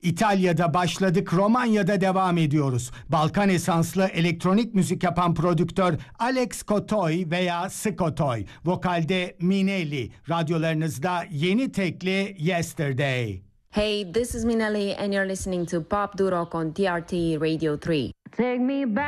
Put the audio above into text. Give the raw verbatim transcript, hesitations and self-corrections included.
İtalya'da başladık, Romanya'da devam ediyoruz. Balkan esanslı elektronik müzik yapan prodüktör Alex Kotoy veya Skotoy, vokalde Minelli, radyolarınızda yeni tekli Yesterday. Hey, this is Minelli and you're listening to Pop Durock on T R T Radio three. Take me back.